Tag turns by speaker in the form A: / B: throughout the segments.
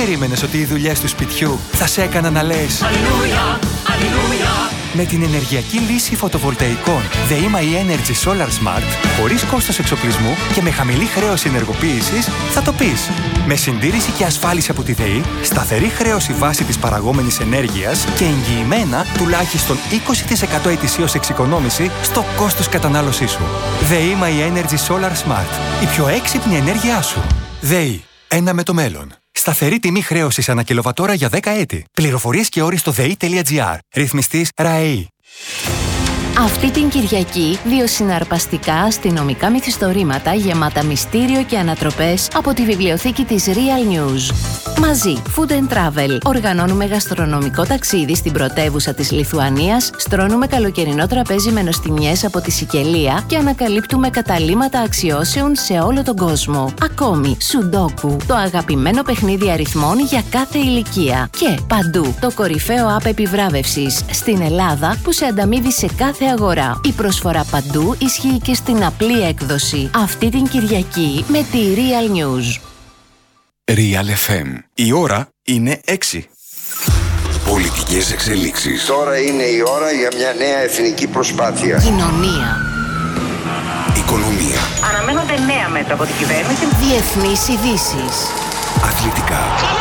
A: περίμενες ότι οι δουλειές του σπιτιού θα σε έκαναν να λες Αλληλούια, αλληλούια? Με την ενεργειακή λύση φωτοβολταϊκών ΔΕΗ Energy Solar Smart, χωρίς κόστος εξοπλισμού και με χαμηλή χρέωση ενεργοποίησης, θα το πεις. Με συντήρηση και ασφάλιση από τη ΔΕΗ, σταθερή χρέωση βάση της παραγόμενης ενέργειας και εγγυημένα τουλάχιστον 20% ετησίως εξοικονόμηση στο κόστος κατανάλωσής σου. ΔΕΗ Energy Solar Smart. Η πιο έξυπνη ενέργειά σου. ΔΕΗ. Ένα με το μέλλον. Σταθερή τιμή χρέωσης ανά κιλοβατόρα για 10 έτη. Πληροφορίες και όροι στο ΔΕΗ.gr. Ρυθμιστής ΡΑΕΗ.
B: Αυτή την Κυριακή, 2 συναρπαστικά αστυνομικά μυθιστορήματα γεμάτα μυστήριο και ανατροπές από τη βιβλιοθήκη της Real News. Μαζί, Food and Travel. Οργανώνουμε γαστρονομικό ταξίδι στην πρωτεύουσα της Λιθουανίας, στρώνουμε καλοκαιρινό τραπέζι με νοστιμιές από τη Σικελία και ανακαλύπτουμε καταλύματα αξιώσεων σε όλο τον κόσμο. Ακόμη, Σουντόκου, το αγαπημένο παιχνίδι αριθμών για κάθε ηλικία. Και παντού, το κορυφαίο app επιβράβευσης στην Ελλάδα που σε ανταμείβει σε κάθε αγορά. Η προσφορά παντού ισχύει και στην απλή έκδοση. Αυτή την Κυριακή με τη Real News.
C: Real FM. Η ώρα είναι 6. Πολιτικές εξελίξεις.
D: Τώρα είναι η ώρα για μια νέα εθνική προσπάθεια.
B: Κοινωνία.
C: Οικονομία.
E: Αναμένονται νέα μέτρα από την κυβέρνηση.
B: Διεθνείς ειδήσεις.
C: Αθλητικά.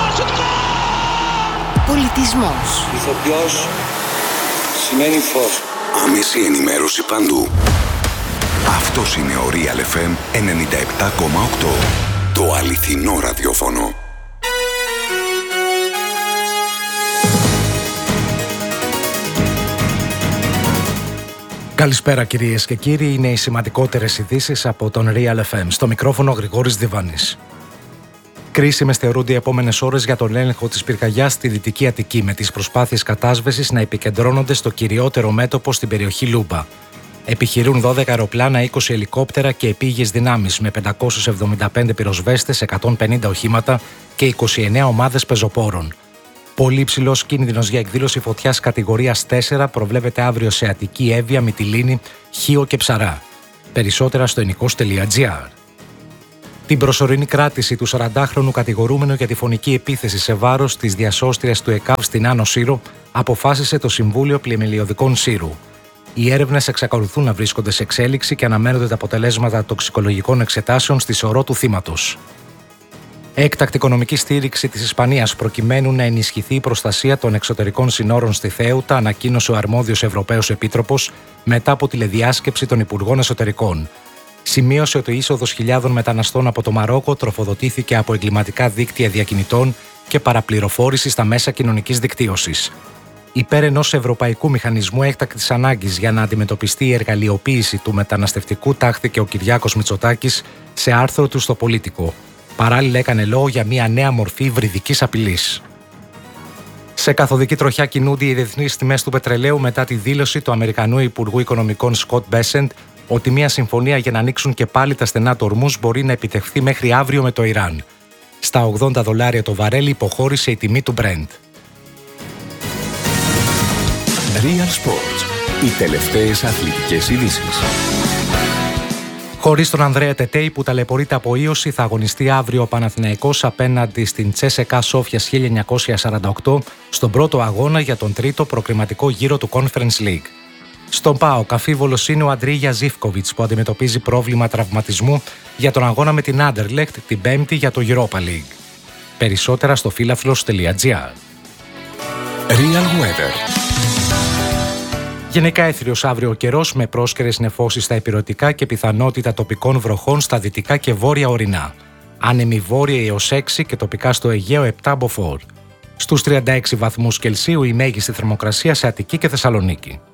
B: Πολιτισμός.
F: Ηθοποιός σημαίνει φως.
C: Άμεση ενημέρωση παντού. Αυτός είναι ο Real FM 97,8. Το αληθινό ραδιόφωνο.
G: Καλησπέρα κυρίες και κύριοι, είναι οι σημαντικότερες ειδήσεις από τον Real FM. Στο μικρόφωνο Γρηγόρης Διβάνης. Κρίσιμες θεωρούνται οι επόμενες ώρες για τον έλεγχο της πυρκαγιάς στη Δυτική Αττική, με τις προσπάθειες κατάσβεσης να επικεντρώνονται στο κυριότερο μέτωπο στην περιοχή Λούμπα. Επιχειρούν 12 αεροπλάνα, 20 ελικόπτερα και επίγειες δυνάμεις με 575 πυροσβέστες, 150 οχήματα και 29 ομάδες πεζοπόρων. Πολύ υψηλός κίνδυνος για εκδήλωση φωτιάς κατηγορίας 4 προβλέπεται αύριο σε Αττική, Εύβοια, Μυτιλήνη, Χίο και Ψαρά. Περισσότερα στο ενικός.gr. Την προσωρινή κράτηση του 40χρονου κατηγορούμενου για τη φωνική επίθεση σε βάρος της διασώστριας του ΕΚΑΒ στην Άνω Σύρο αποφάσισε το Συμβούλιο Πλημελιωδικών Σύρου. Οι έρευνες εξακολουθούν να βρίσκονται σε εξέλιξη και αναμένονται τα αποτελέσματα τοξικολογικών εξετάσεων στη σωρό του θύματος. Έκτακτη οικονομική στήριξη της Ισπανίας προκειμένου να ενισχυθεί η προστασία των εξωτερικών συνόρων στη Θέουτα, ανακοίνωσε ο αρμόδιος Ευρωπαίος Επίτροπος μετά από τηλεδιάσκεψη των Υπουργών Εσωτερικών. Σημείωσε ότι η είσοδος χιλιάδων μεταναστών από το Μαρόκο τροφοδοτήθηκε από εγκληματικά δίκτυα διακινητών και παραπληροφόρηση στα μέσα κοινωνικής δικτύωσης. Υπέρ ενός ευρωπαϊκού μηχανισμού έκτακτης ανάγκης για να αντιμετωπιστεί η εργαλειοποίηση του μεταναστευτικού, τάχθηκε ο Κυριάκος Μητσοτάκης σε άρθρο του στο Πολίτικο. Παράλληλα έκανε λόγο για μια νέα μορφή υβριδικής απειλής. Σε καθοδική τροχιά κινούνται οι διεθνείς τιμές του πετρελαίου μετά τη δήλωση του Αμερικανού Υπουργού Οικονομικών Σκοτ Μπέσεντ ότι μια συμφωνία για να ανοίξουν και πάλι τα στενά του Ορμούζ μπορεί να επιτευχθεί μέχρι αύριο με το Ιράν. Στα $80 το βαρέλι υποχώρησε η τιμή του Brent.
C: Real Sports. Οι τελευταίες αθλητικές ειδήσεις.
G: Χωρίς τον Ανδρέα Τετέι που ταλαιπωρείται από ίωση, θα αγωνιστεί αύριο ο Παναθηναϊκός απέναντι στην Τσέσεκα Σόφιας 1948 στον πρώτο αγώνα για τον τρίτο προκριματικό γύρο του Conference League. Στον ΠΑΟΚ αφίβολος είναι ο Αντρίγια Ζίφκοβιτς που αντιμετωπίζει πρόβλημα τραυματισμού για τον αγώνα με την Άντερλεχτ την Πέμπτη για το Europa League. Περισσότερα στο φίλαθλος.gr.
C: Real Weather.
G: Γενικά έθριος αύριο ο καιρός με πρόσκαιρες νεφώσεις στα ηπειρωτικά και πιθανότητα τοπικών βροχών στα δυτικά και βόρεια ορεινά. Άνεμη βόρεια έως 6 και τοπικά στο Αιγαίο 7 μποφόρ. Στους 36 βαθμούς Κελσίου η μέγιστη θερμοκρασία σε Αττική και Θεσσαλονίκη.